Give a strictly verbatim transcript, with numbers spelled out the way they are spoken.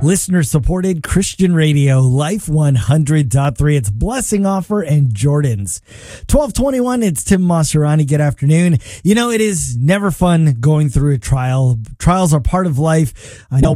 listener supported Christian radio, Life one hundred point three. It's Blessing Offer and Jordan's. twelve twenty-one, it's Tim Maserani. Good afternoon. You know, it is never fun going through a trial. Trials are part of life. I know